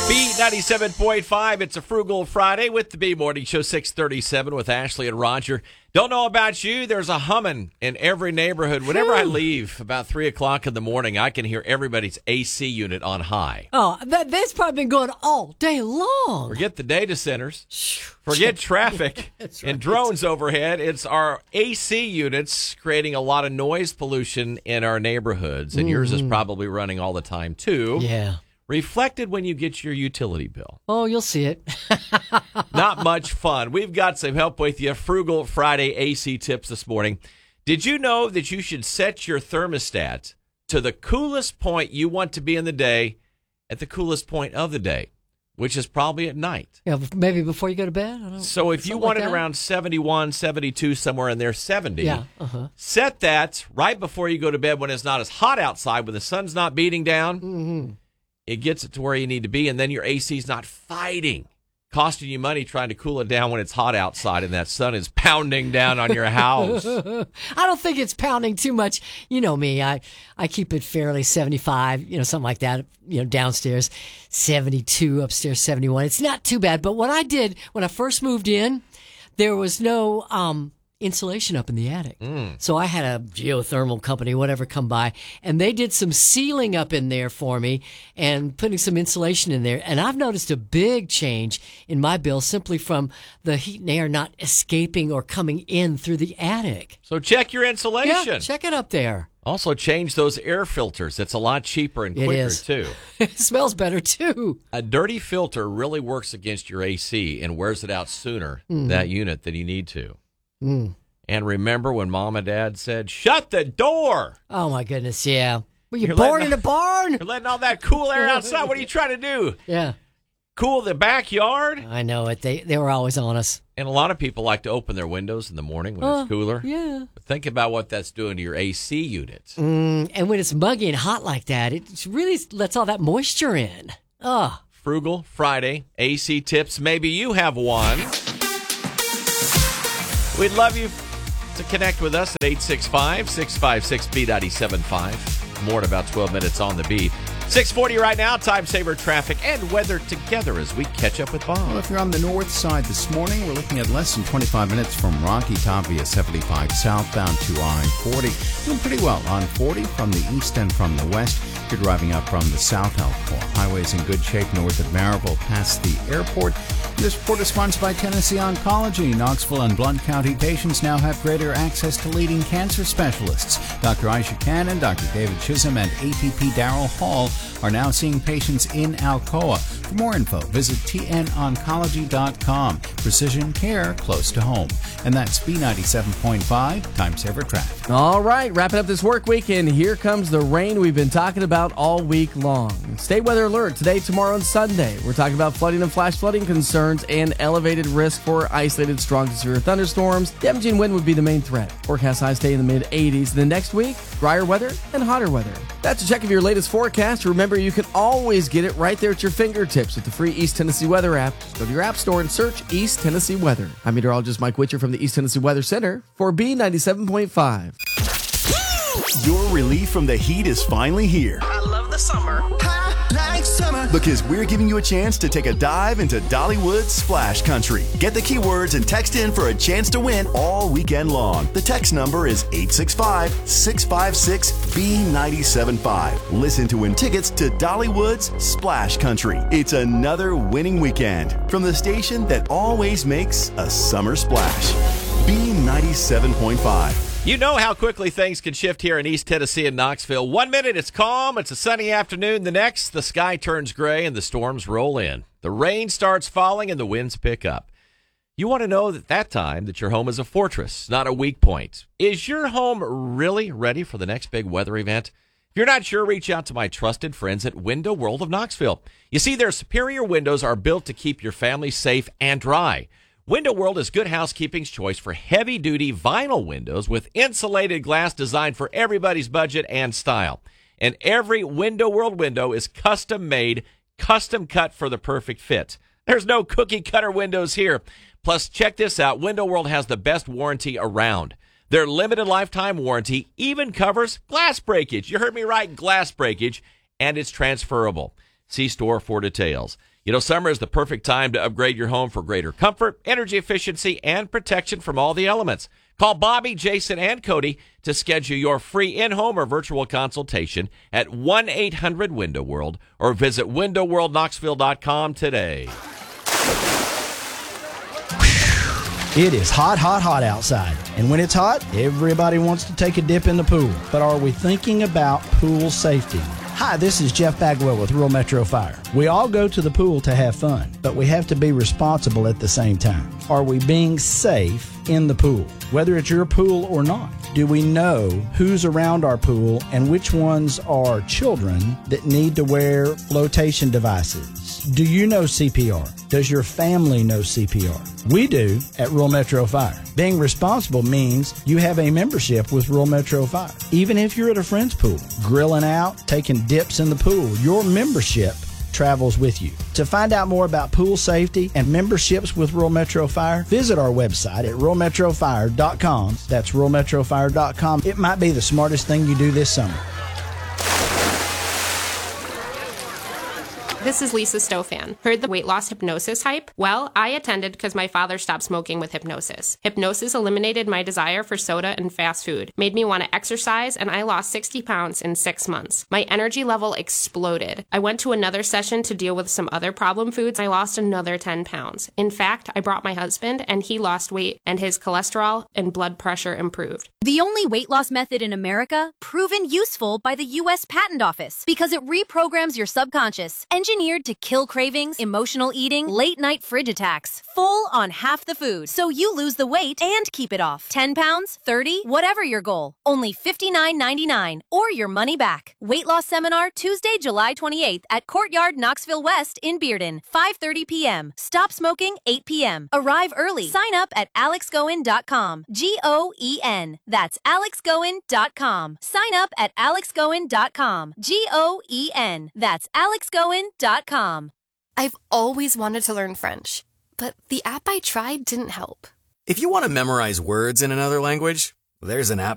B97.5, it's a Frugal Friday with the B Morning Show, 637 with Ashley and Roger. Don't know about you, there's a humming in every neighborhood. Whenever I leave about 3 o'clock in the morning, I can hear everybody's AC unit on high. Oh, that's probably been going all day long. Forget the data centers. Forget traffic and drones overhead. It's our AC units creating a lot of noise pollution in our neighborhoods, and yours is probably running all the time, too. Yeah. Reflected when you get your utility bill. Oh, you'll see it. Not much fun. We've got some help with you. Frugal Friday AC tips this morning. Did you know that you should set your thermostat to the coolest point you want to be in the day at the coolest point of the day, which is probably at night? Yeah, maybe before you go to bed. I don't know. So if you want it around 71, 72, somewhere in there, 70, set that right before you go to bed when it's not as hot outside, when the sun's not beating down. Mm-hmm. It gets it to where you need to be, and then your AC's not fighting, costing you money trying to cool it down when it's hot outside and that sun is pounding down on your house. I don't think it's pounding too much. You know me, I keep it fairly 75, something like that, downstairs, 72, upstairs 71. It's not too bad, but what I did when I first moved in, there was no insulation up in the attic. So I had a geothermal company, whatever, come by, and they did some sealing up in there for me and putting some insulation in there. And I've noticed a big change in my bill simply from the heat and air not escaping or coming in through the attic. So check your insulation. Yeah, check it up there. Also change those air filters. It's a lot cheaper and quicker, too. It smells better, too. A dirty filter really works against your AC and wears it out sooner, that unit, than you need to. And remember when Mom and Dad said, shut the door? Oh, my goodness, yeah. Were you born in a barn? You're letting all that cool air outside. What are you trying to do? Yeah. Cool the backyard? I know it. They were always on us. And a lot of people like to open their windows in the morning when it's cooler. Yeah. But think about what that's doing to your AC units. And when it's muggy and hot like that, it really lets all that moisture in. Frugal Friday, AC tips. Maybe you have one. We'd love you to connect with us at 865-656-B975. More in about 12 minutes on the beat. 6:40 right now, time saver traffic and weather together as we catch up with Bob. Well, if you're on the north side this morning, we're looking at less than 25 minutes from Rocky Top via 75 southbound to I-40. Doing pretty well on 40 from the east and from the west. You're driving up from the south Elkhorn. Highway's in good shape north of Maryville past the airport. This report is sponsored by Tennessee Oncology. Knoxville and Blount County patients now have greater access to leading cancer specialists. Dr. Aisha Cannon, Dr. David Chisholm, and APP Darrell Hall are now seeing patients in Alcoa. For more info, visit tnoncology.com. Precision care close to home. And that's B97.5, Time Saver Traffic. All right, wrapping up this work week, and here comes the rain we've been talking about all week long. State weather alert today, tomorrow, and Sunday. We're talking about flooding and flash flooding concerns and elevated risk for isolated strong to severe thunderstorms. Damaging wind would be the main threat. Forecast highs stay in the mid-80s. The next week, drier weather and hotter weather. That's a check of your latest forecast. Remember, you can always get it right there at your fingertips with the free East Tennessee Weather app. Just go to your app store and search East Tennessee Weather. I'm meteorologist Mike Witcher from the East Tennessee Weather Center for B97.5. Your relief from the heat is finally here. I love the summer. I like summer. Because we're giving you a chance to take a dive into Dollywood's Splash Country. Get the keywords and text in for a chance to win all weekend long. The text number is 865-656-B975. Listen to win tickets to Dollywood's Splash Country. It's another winning weekend from the station that always makes a summer splash. B97.5. You know how quickly things can shift here in East Tennessee and Knoxville. 1 minute, it's calm, it's a sunny afternoon. The next, the sky turns gray and the storms roll in. The rain starts falling and the winds pick up. You want to know at that time that your home is a fortress, not a weak point. Is your home really ready for the next big weather event? If you're not sure, reach out to my trusted friends at Window World of Knoxville. You see, their superior windows are built to keep your family safe and dry. Window World is Good Housekeeping's choice for heavy-duty vinyl windows with insulated glass designed for everybody's budget and style. And every Window World window is custom-made, custom-cut for the perfect fit. There's no cookie-cutter windows here. Plus, check this out. Window World has the best warranty around. Their limited lifetime warranty even covers glass breakage. You heard me right, glass breakage, and it's transferable. See store for details. You know, summer is the perfect time to upgrade your home for greater comfort, energy efficiency, and protection from all the elements. Call Bobby, Jason, and Cody to schedule your free in-home or virtual consultation at 1-800-WINDOW-WORLD or visit windowworldknoxville.com today. It is hot, hot, hot outside. And when it's hot, everybody wants to take a dip in the pool. But are we thinking about pool safety? Hi, this is Jeff Bagwell with Rural Metro Fire. We all go to the pool to have fun, but we have to be responsible at the same time. Are we being safe in the pool, whether it's your pool or not? Do we know who's around our pool and which ones are children that need to wear flotation devices? Do you know CPR? Does your family know CPR? We do at Rural Metro Fire. Being responsible means you have a membership with Rural Metro Fire. Even if you're at a friend's pool, grilling out, taking dips in the pool, your membership travels with you. To find out more about pool safety and memberships with Rural Metro Fire, visit our website at ruralmetrofire.com. That's ruralmetrofire.com. It might be the smartest thing you do this summer. This is Lisa Stofan. Heard the weight loss hypnosis hype? Well, I attended because my father stopped smoking with hypnosis. Hypnosis eliminated my desire for soda and fast food, made me want to exercise, and I lost 60 pounds in 6 months. My energy level exploded. I went to another session to deal with some other problem foods. I lost another 10 pounds. In fact, I brought my husband, and he lost weight, and his cholesterol and blood pressure improved. The only weight loss method in America proven useful by the U.S. Patent Office because it reprograms your subconscious, engineered to kill cravings, emotional eating, late-night fridge attacks, full on half the food, so you lose the weight and keep it off. 10 pounds, 30, whatever your goal. Only $59.99 or your money back. Weight loss seminar Tuesday, July 28th at Courtyard Knoxville West in Bearden, 5:30 p.m. Stop smoking 8 p.m. Arrive early. Sign up at alexgoen.com. Goen. That's alexgoen.com. Sign up at alexgoen.com. Goen. That's alexgoen.com. I've always wanted to learn French, but the app I tried didn't help. If you want to memorize words in another language, there's an app